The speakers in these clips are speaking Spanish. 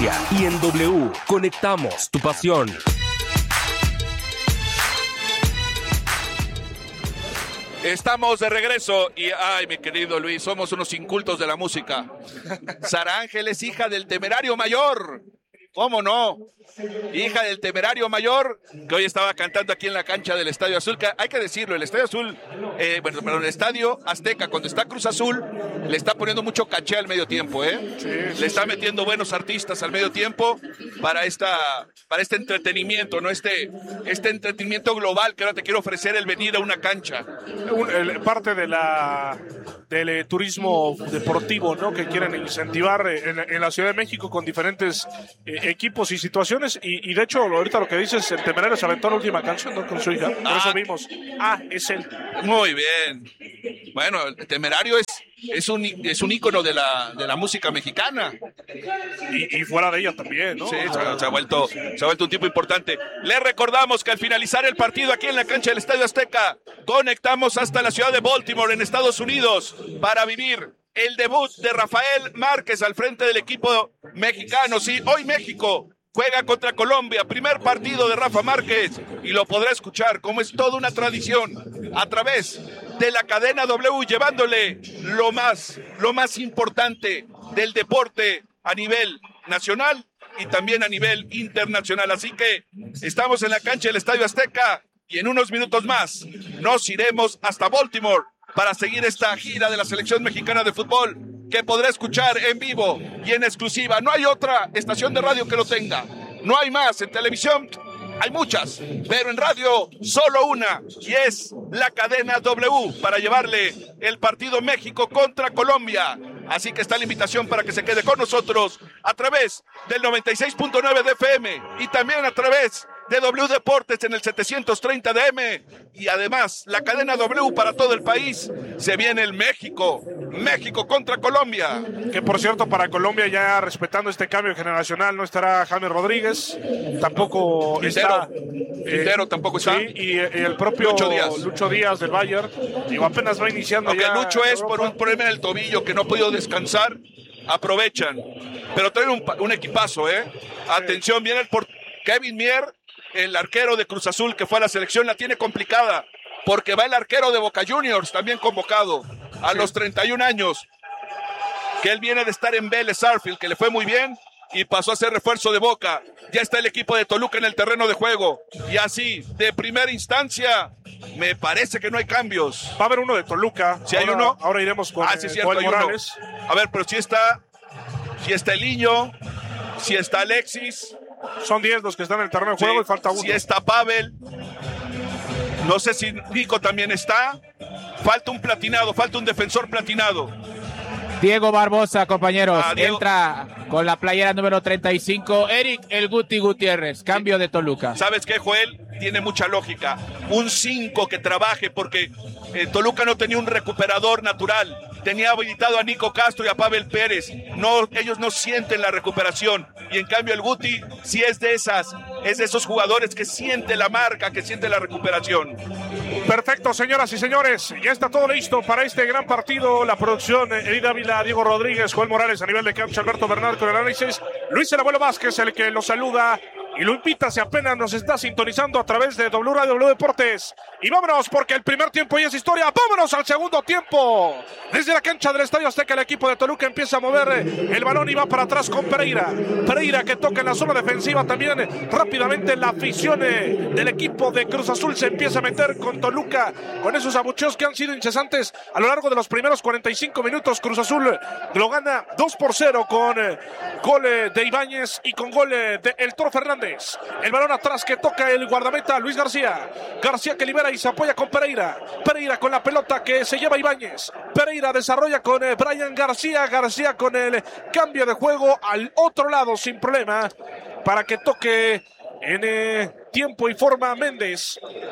noticia y en W conectamos tu pasión. Estamos de regreso y, ay, mi querido Luis, somos unos incultos de la música. Sara Ángel es hija del Temerario Mayor. ¿Cómo no? Hija del Temerario Mayor, que hoy estaba cantando aquí en la cancha del Estadio Azul. Que hay que decirlo, el Estadio Azul, el Estadio Azteca, cuando está Cruz Azul, le está poniendo mucho caché al medio tiempo, Sí, le está metiendo buenos artistas al medio tiempo para este entretenimiento, ¿no? Este entretenimiento global que ahora te quiero ofrecer, el venir a una cancha. Parte del turismo deportivo, ¿no? Que quieren incentivar en la Ciudad de México con diferentes equipos y situaciones. Y de hecho, ahorita lo que dices, el Temerario se aventó la última canción, ¿no? Con su hija. Por eso vimos. Es él. Muy bien. Bueno, el Temerario es un ícono de la música mexicana. Y fuera de ella también, ¿no? Sí, se ha vuelto un tipo importante. Les recordamos que al finalizar el partido aquí en la cancha del Estadio Azteca, conectamos hasta la ciudad de Baltimore, en Estados Unidos, para vivir el debut de Rafael Márquez al frente del equipo mexicano. Sí, hoy México juega contra Colombia, primer partido de Rafa Márquez, y lo podrá escuchar, como es toda una tradición, a través de la cadena W, llevándole lo más importante del deporte a nivel nacional y también a nivel internacional. Así que estamos en la cancha del Estadio Azteca y en unos minutos más nos iremos hasta Baltimore para seguir esta gira de la selección mexicana de fútbol, que podrá escuchar en vivo y en exclusiva. No hay otra estación de radio que lo tenga. No hay más. En televisión hay muchas, pero en radio solo una, y es la cadena W, para llevarle el partido México contra Colombia. Así que está la invitación para que se quede con nosotros a través del 96.9 de FM y también a través de W Deportes en el 730 de M, y además la cadena W para todo el país. Se viene el México contra Colombia. Que por cierto, para Colombia, ya respetando este cambio generacional, no estará James Rodríguez, tampoco Quintero tampoco está. Sí, y el propio Lucho Díaz del Bayern, apenas va iniciando. Aunque ya Lucho es por un problema en el tobillo que no ha podido descansar, aprovechan, pero traen un equipazo, Atención, viene por Kevin Mier, el arquero de Cruz Azul que fue a la selección. La tiene complicada porque va el arquero de Boca Juniors, también convocado a los 31 años, que él viene de estar en Vélez Sarsfield, que le fue muy bien y pasó a ser refuerzo de Boca. Ya está el equipo de Toluca en el terreno de juego, y así, de primera instancia, me parece que no hay cambios. Va a haber uno de Toluca. Si hay uno. Ahora iremos con sí, cierto, Joel Morales. A ver, pero si está el Niño, si está Alexis. Son 10 los que están en el terreno de juego, y falta uno. Si está Pavel, no sé si Nico también está. Falta un platinado, falta un defensor platinado. Diego Barbosa, compañeros, Diego. Entra con la playera número 35, Eric El Guti Gutiérrez, cambio de Toluca. ¿Sabes qué, Joel? Tiene mucha lógica. Un 5 que trabaje, porque Toluca no tenía un recuperador natural. Tenía habilitado a Nico Castro y a Pavel Pérez. Ellos no sienten la recuperación. Y en cambio el Guti sí es de esos jugadores que siente la marca, que siente la recuperación. Perfecto, señoras y señores. Ya está todo listo para este gran partido. La producción, Edith Ávila, Diego Rodríguez, Joel Morales a nivel de cancha, Alberto Bernal con el análisis. Luis El Abuelo Vázquez, el que lo saluda y lo invita si apenas nos está sintonizando a través de W Radio, W Deportes. Y vámonos, porque el primer tiempo ya es historia. Vámonos al segundo tiempo. Desde la cancha del Estadio Azteca, el equipo de Toluca empieza a mover el balón y va para atrás con Pereira. Pereira, que toca en la zona defensiva también. Rápidamente la afición del equipo de Cruz Azul se empieza a meter con Toluca, con esos abucheos que han sido incesantes a lo largo de los primeros 45 minutos. Cruz Azul lo gana 2-0 con gol de Ibáñez y con gol de El Toro Fernández. El balón atrás que toca el guardameta Luis García. García que libera y se apoya con Pereira. Pereira con la pelota que se lleva Ibáñez. Pereira desarrolla con Brian García. García con el cambio de juego al otro lado sin problema para que toque en tiempo y forma Méndez.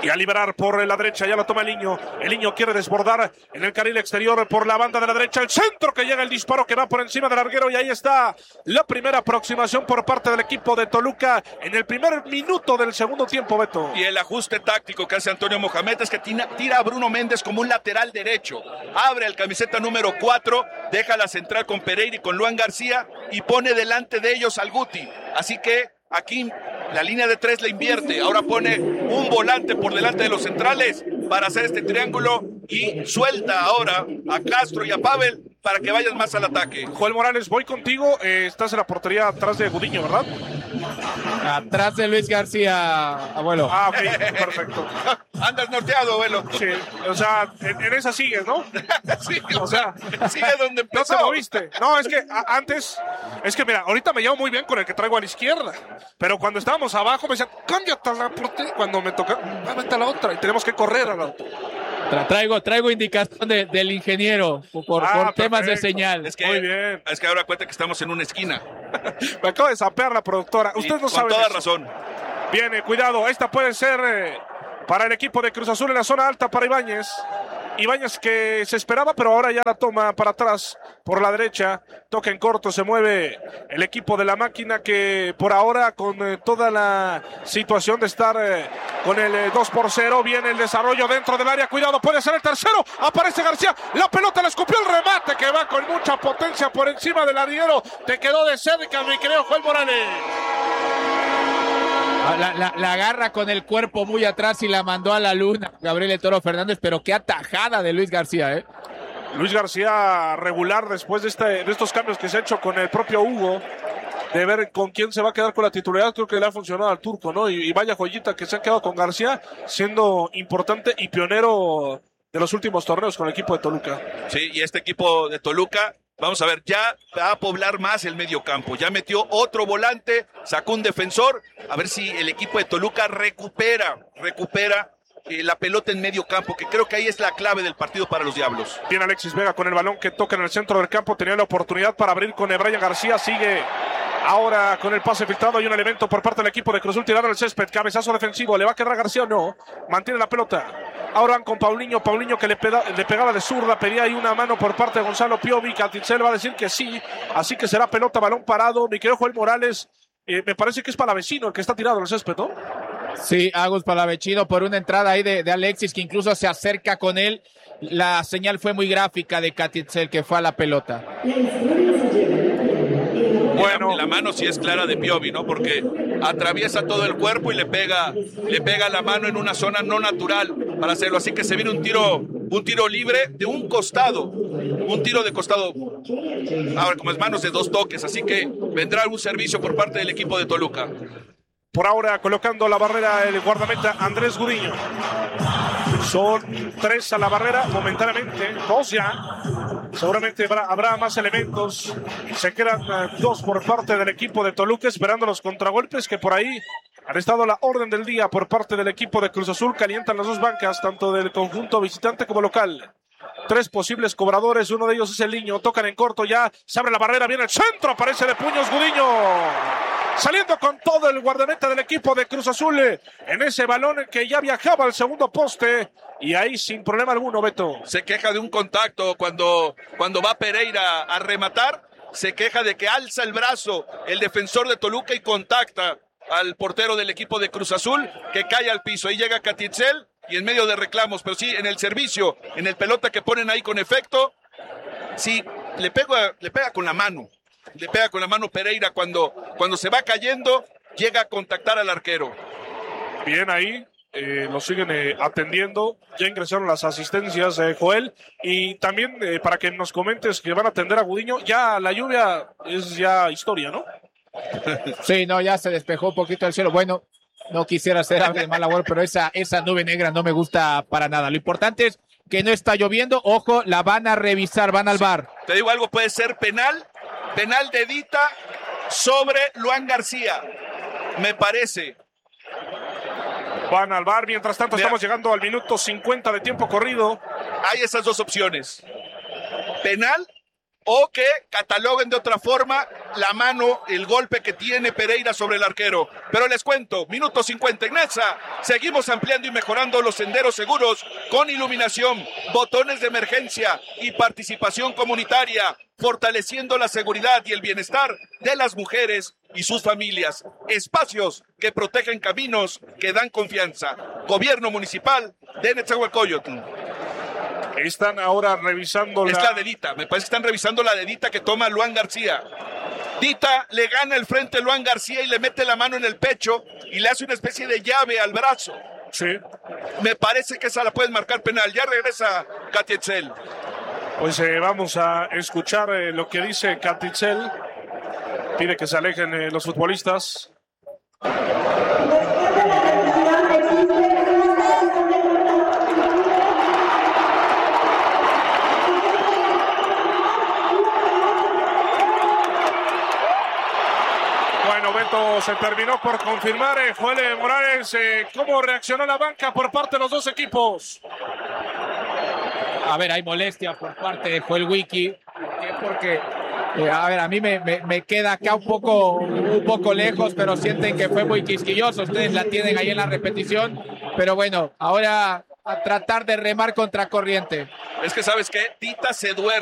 Y a liberar por la derecha, ya lo toma el niño quiere desbordar en el carril exterior por la banda de la derecha, el centro que llega el disparo que va por encima del larguero y ahí está la primera aproximación por parte del equipo de Toluca en el primer minuto del segundo tiempo, Beto. Y el ajuste táctico que hace Antonio Mohamed es que tira a Bruno Méndez como un lateral derecho, abre el camiseta número 4, deja la central con Pereira y con Luan García y pone delante de ellos al Guti, así que aquí la línea de 3 la invierte, ahora pone un volante por delante de los centrales para hacer este triángulo y suelta ahora a Castro y a Pavel para que vayan más al ataque. Joel Morales, voy contigo, estás en la portería atrás de Gudiño, ¿verdad? Atrás de Luis García, abuelo. Ah, ok, perfecto. Andas norteado, abuelo. Sí, o sea, en esa sigues, ¿no? Sí, O sea, sigue donde no empezó. te moviste. No, es que antes, es que mira, ahorita me llevo muy bien con el que traigo a la izquierda, pero cuando estábamos abajo me decían, cámbiate a la portería, cuando me toca, vete a la otra y tenemos que correr a la otra. Traigo indicación del ingeniero por temas de señal. Es que, muy bien. Es que ahora cuenta que estamos en una esquina. Me acaba de sapear la productora. Usted no sabe. Con toda eso. razón. Viene, cuidado, esta puede ser para el equipo de Cruz Azul en la zona alta para Ibáñez. Ibáñez que se esperaba, pero ahora ya la toma para atrás por la derecha. Toca en corto, se mueve el equipo de la máquina que por ahora con toda la situación de estar con el 2-0, viene el desarrollo dentro del área. Cuidado, puede ser el tercero. Aparece García, la pelota le escupió el remate que va con mucha potencia por encima del larguero. Te quedó de cerca, mi querido Joel Morales. La agarra con el cuerpo muy atrás y la mandó a la luna Gabriel El Toro Fernández, pero qué atajada de Luis García, ¿eh? Luis García regular después de estos cambios que se ha hecho con el propio Hugo, de ver con quién se va a quedar con la titularidad. Creo que le ha funcionado al turco, ¿no? Y vaya joyita que se ha quedado con García, siendo importante y pionero de los últimos torneos con el equipo de Toluca. Sí, y este equipo de Toluca, vamos a ver, ya va a poblar más el medio campo. Ya metió otro volante, sacó un defensor. A ver si el equipo de Toluca recupera la pelota en medio campo, que creo que ahí es la clave del partido para los Diablos. Viene Alexis Vega con el balón que toca en el centro del campo. Tenía la oportunidad para abrir con Brian García. Sigue ahora con el pase filtrado. Hay un elemento por parte del equipo de Cruz Azul tirando el césped. Cabezazo defensivo. ¿Le va a quedar a García o no? Mantiene la pelota. Ahora van con Paulinho que le pegaba de zurda. Pedía ahí una mano por parte de Gonzalo Piovi. Catitzel va a decir que sí. Así que será pelota, balón parado. Mi querido Joel Morales. Me parece que es Palavecino el que está tirado en el césped, ¿no? Sí, Agus Palavecino por una entrada ahí de Alexis que incluso se acerca con él. La señal fue muy gráfica de Catitzel que fue a la pelota. Bueno, la mano sí es clara de Piovi, ¿no? Porque atraviesa todo el cuerpo y le pega la mano en una zona no natural para hacerlo. Así que se viene un tiro libre de un costado, un tiro de costado. Ahora, como es manos de 2 toques, así que vendrá algún servicio por parte del equipo de Toluca. Por ahora colocando la barrera el guardameta Andrés Gudiño. Son 3 a la barrera momentáneamente, 2 ya. Seguramente habrá más elementos. Se quedan 2 por parte del equipo de Toluca esperando los contragolpes que por ahí han estado a la orden del día por parte del equipo de Cruz Azul. Calientan las 2 bancas, tanto del conjunto visitante como local. 3 posibles cobradores, uno de ellos es el niño. Tocan en corto ya, se abre la barrera, viene el centro, aparece de puños Gudiño. Saliendo con todo el guardameta del equipo de Cruz Azul en ese balón que ya viajaba al segundo poste. Y ahí sin problema alguno, Beto. Se queja de un contacto cuando va Pereira a rematar. Se queja de que alza el brazo el defensor de Toluca y contacta al portero del equipo de Cruz Azul, que cae al piso. Ahí llega Catitzel y en medio de reclamos, pero sí, en el servicio, en el pelota que ponen ahí con efecto, sí, le pega con la mano. Le pega con la mano Pereira cuando se va cayendo, llega a contactar al arquero. Bien ahí, lo siguen atendiendo. Ya ingresaron las asistencias, Joel. Y también para que nos comentes que van a atender a Gudiño, ya la lluvia es ya historia, ¿no? Sí, no, ya se despejó un poquito el cielo. Bueno, no quisiera hacer algo de mal labor, pero esa nube negra no me gusta para nada. Lo importante es que no está lloviendo. Ojo, la van a revisar, van al VAR. Te digo algo, puede ser penal de Dita sobre Luan García, me parece. Van al VAR, mientras tanto estamos llegando al minuto 50 de tiempo corrido. Hay esas 2 opciones, penal o que cataloguen de otra forma la mano, el golpe que tiene Pereira sobre el arquero. Pero les cuento, minuto 50 en Nesa, seguimos ampliando y mejorando los senderos seguros con iluminación, botones de emergencia y participación comunitaria, fortaleciendo la seguridad y el bienestar de las mujeres y sus familias. Espacios que protegen caminos, que dan confianza. Gobierno municipal de Netzahualcóyotl. Están ahora revisando Es la dedita, me parece que están revisando la dedita que toma Luan García. Dita le gana el frente a Luan García y le mete la mano en el pecho y le hace una especie de llave al brazo. Sí. Me parece que esa la pueden marcar penal. Ya regresa Katy Etzel. Pues vamos a escuchar lo que dice Katy Etzel. Pide que se alejen los futbolistas. Bueno, Beto, se terminó por confirmar. Joel Morales, ¿cómo reaccionó la banca por parte de los dos equipos? A ver, hay molestia por parte de Joel Wiki, porque a ver, a mí me queda acá un poco lejos, pero sienten que fue muy quisquilloso. Ustedes la tienen ahí en la repetición, pero bueno, ahora a tratar de remar contra corriente. Es que, ¿sabes qué? Dita se duerme.